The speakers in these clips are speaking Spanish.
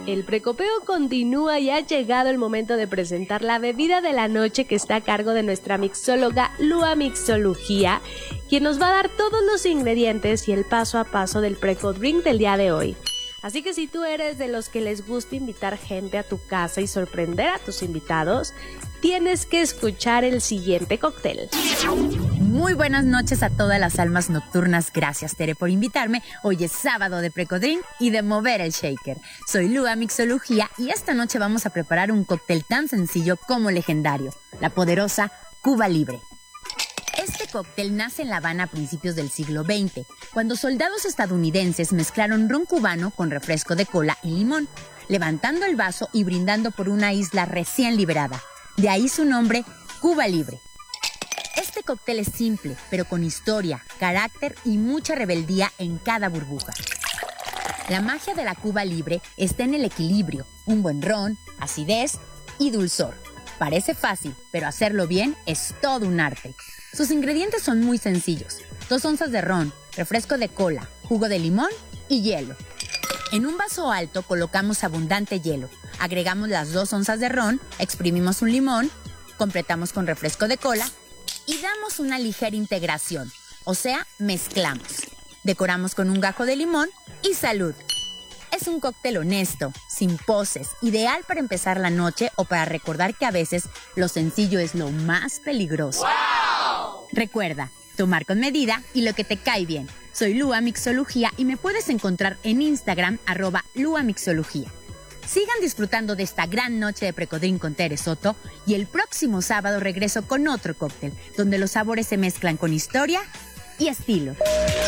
El precopeo continúa y ha llegado el momento de presentar la bebida de la noche que está a cargo de nuestra mixóloga Lua Mixología, quien nos va a dar todos los ingredientes y el paso a paso del precodrink del día de hoy. Así que si tú eres de los que les gusta invitar gente a tu casa y sorprender a tus invitados, tienes que escuchar el siguiente cóctel. Muy buenas noches a todas las almas nocturnas. Gracias, Tere, por invitarme. Hoy es sábado de precodrink y de mover el shaker. Soy Lua Mixología y esta noche vamos a preparar un cóctel tan sencillo como legendario, la poderosa Cuba Libre. Este cóctel nace en La Habana a principios del siglo XX, cuando soldados estadounidenses mezclaron ron cubano con refresco de cola y limón, levantando el vaso y brindando por una isla recién liberada. De ahí su nombre, Cuba Libre. Este cóctel es simple, pero con historia, carácter y mucha rebeldía en cada burbuja. La magia de la Cuba Libre está en el equilibrio, un buen ron, acidez y dulzor. Parece fácil, pero hacerlo bien es todo un arte. Sus ingredientes son muy sencillos: 2 onzas de ron, refresco de cola, jugo de limón y hielo. En un vaso alto colocamos abundante hielo, agregamos las 2 onzas de ron, exprimimos un limón, completamos con refresco de cola y damos una ligera integración, o sea, mezclamos. Decoramos con un gajo de limón y ¡salud! Es un cóctel honesto, sin poses, ideal para empezar la noche o para recordar que a veces lo sencillo es lo más peligroso. ¡Wow! Recuerda, tomar con medida y lo que te cae bien. Soy Lua Mixología y me puedes encontrar en Instagram @LuaMixología. Sigan disfrutando de esta gran noche de precodrink con Tere Soto y el próximo sábado regreso con otro cóctel, donde los sabores se mezclan con historia y estilo.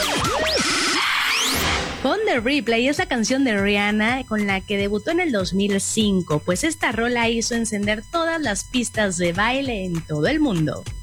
Pon the Replay es la canción de Rihanna con la que debutó en el 2005, pues esta rola hizo encender todas las pistas de baile en todo el mundo.